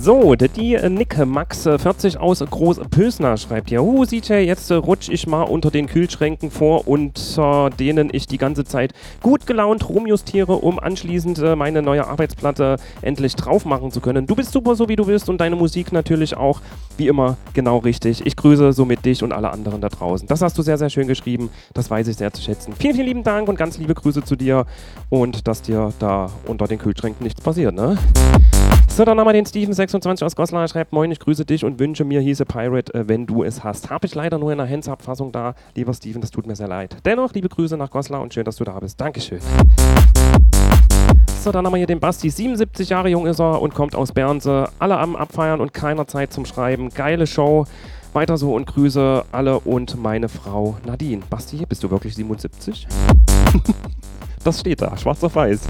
So, die Nick Max 40 aus Großpösner schreibt hier: CJ, jetzt rutsch ich mal unter den Kühlschränken vor, unter denen ich die ganze Zeit gut gelaunt rumjustiere, um anschließend meine neue Arbeitsplatte endlich drauf machen zu können. Du bist super, so wie du bist, und deine Musik natürlich auch, wie immer, genau richtig. Ich grüße somit dich und alle anderen da draußen. Das hast du sehr, sehr schön geschrieben. Das weiß ich sehr zu schätzen. Vielen, vielen lieben Dank und ganz liebe Grüße zu dir und dass dir da unter den Kühlschränken nichts passiert, ne? So, dann haben wir den Steven26 aus Goslar, schreibt: Moin, ich grüße dich und wünsche mir hieße Pirate, wenn du es hast. Habe ich leider nur in der Hands-Up-Fassung da. Lieber Steven, das tut mir sehr leid. Dennoch, liebe Grüße nach Goslar und schön, dass du da bist. Dankeschön. So, dann haben wir hier den Basti. 77 Jahre jung ist er und kommt aus Bernse. Alle am Abfeiern und keiner Zeit zum Schreiben. Geile Show. Weiter so und Grüße alle und meine Frau Nadine. Basti, bist du wirklich 77? Das steht da, schwarz auf weiß.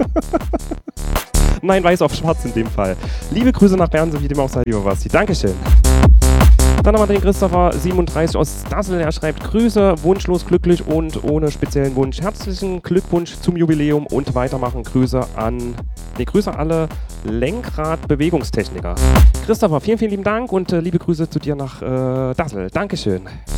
Nein, weiß auf schwarz in dem Fall. Liebe Grüße nach Bernse, wie dem auch sei, lieber Basti. Dankeschön. Dann haben wir den Christopher 37 aus Dassel. Er schreibt: Grüße, wunschlos glücklich und ohne speziellen Wunsch. Herzlichen Glückwunsch zum Jubiläum und weitermachen. Grüße alle Lenkrad-Bewegungstechniker. Christopher, vielen, vielen lieben Dank und liebe Grüße zu dir nach Dassel. Dankeschön.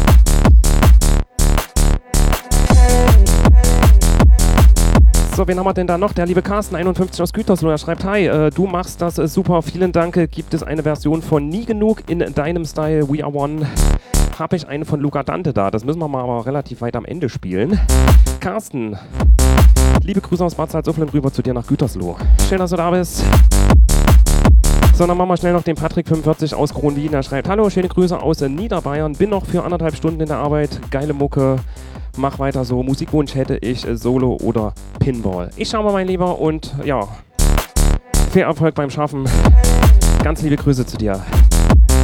So, wen haben wir denn da noch? Der liebe Carsten 51 aus Gütersloh. Er schreibt: Hi, du machst das super, vielen Dank. Gibt es eine Version von Nie Genug in deinem Style We Are One? Habe ich eine von Luca Dante da. Das müssen wir mal aber relativ weit am Ende spielen. Carsten, liebe Grüße aus Bad Salzuflen rüber zu dir nach Gütersloh. Schön, dass du da bist. So, dann machen wir schnell noch den Patrick 45 aus Kronwien. Er schreibt: Hallo, schöne Grüße aus Niederbayern. Bin noch für 1,5 Stunden in der Arbeit. Geile Mucke. Mach weiter so. Musikwunsch hätte ich Solo oder Pinball. Ich schau mal, mein Lieber, und ja, viel Erfolg beim Schaffen. Ganz liebe Grüße zu dir.